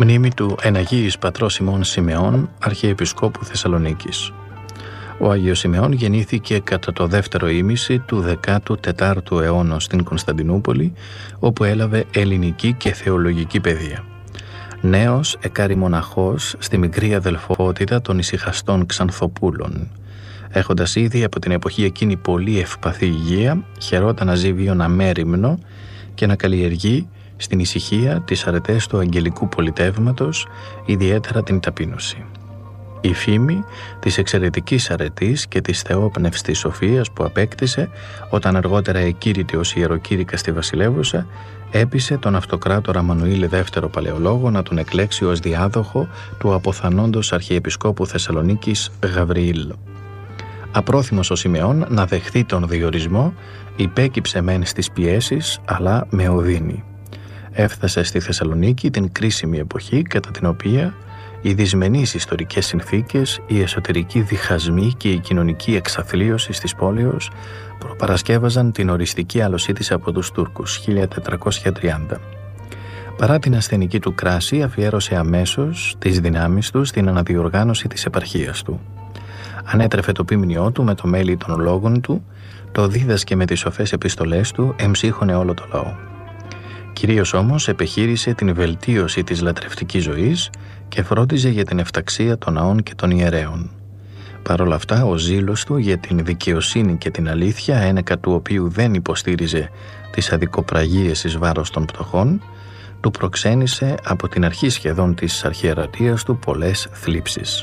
Μνήμη του Εναγίης Πατρός Σιμών Σιμεών, Αρχιεπισκόπου Θεσσαλονίκης. Ο Άγιος Σιμεών γεννήθηκε κατά το δεύτερο ήμιση του 14ου αιώνα στην Κωνσταντινούπολη, όπου έλαβε ελληνική και θεολογική παιδεία. Νέος εκάρη μοναχός στη μικρή αδελφότητα των ησυχαστών Ξανθοπούλων. Έχοντας ήδη από την εποχή εκείνη πολύ ευπαθή υγεία, χαιρόταν να ζει βίον αμέριμνο και να καλλιεργεί στην ησυχία τις αρετές του αγγελικού πολιτεύματος, ιδιαίτερα την ταπείνωση. Η φήμη της εξαιρετικής αρετής και της θεόπνευστης σοφίας που απέκτησε όταν αργότερα εκήρυται ως ιεροκήρυκα στη Βασιλεύουσα, έπεισε τον αυτοκράτορα Μανουήλ δεύτερο Παλαιολόγο να τον εκλέξει ως διάδοχο του αποθανόντος Αρχιεπισκόπου Θεσσαλονίκης Γαβριήλ. Απρόθυμος ο Σιμεών να δεχθεί τον διορισμό, υπέκυψε μεν στις πιέσεις, αλλά με οδύνη. Έφτασε στη Θεσσαλονίκη την κρίσιμη εποχή κατά την οποία οι δυσμενείς ιστορικές συνθήκες, οι εσωτερικοί διχασμοί και η κοινωνική εξαθλίωση της πόλεως προπαρασκεύαζαν την οριστική άλωσή της από τους Τούρκους 1430. Παρά την ασθενική του κράση, αφιέρωσε αμέσως τις δυνάμεις του στην αναδιοργάνωση της επαρχίας του. Ανέτρεφε το ποίμνιό του με το μέλι των λόγων του, το δίδασκε με τις σοφές επιστολές του, εμψύχωνε όλο το λαό. Κυρίως όμως επεχείρησε την βελτίωση της λατρευτικής ζωής και φρόντιζε για την εφταξία των ναών και των ιερέων. Παρ' όλα αυτά, ο ζήλος του για την δικαιοσύνη και την αλήθεια, ένεκα του οποίου δεν υποστήριζε τις αδικοπραγίες εις βάρος των πτωχών, του προξένησε από την αρχή σχεδόν της αρχιερατείας του πολλές θλίψεις.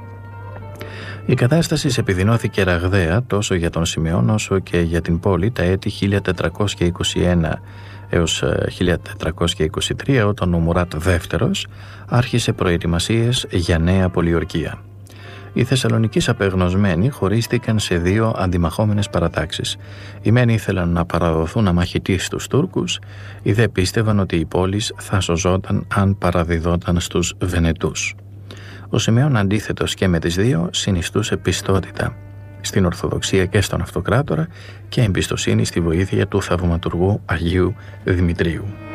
Η κατάσταση επιδεινώθηκε ραγδαία τόσο για τον Σιμεών όσο και για την πόλη τα έτη 1421 έως 1423, όταν ο Μουράτ δεύτερος άρχισε προετοιμασίες για νέα πολιορκία. Οι Θεσσαλονικείς απεγνωσμένοι χωρίστηκαν σε δύο αντιμαχόμενες παρατάξεις. Οι μεν ήθελαν να παραδοθούν αμαχητοί στους Τούρκους, οι δε πίστευαν ότι η πόλη θα σωζόταν αν παραδιδόταν στους Βενετούς. Ο Σιμεών, αντίθετος και με τις δύο, συνιστούσε πιστότητα στην Ορθοδοξία και στον Αυτοκράτορα και εμπιστοσύνη στη βοήθεια του θαυματουργού Αγίου Δημητρίου.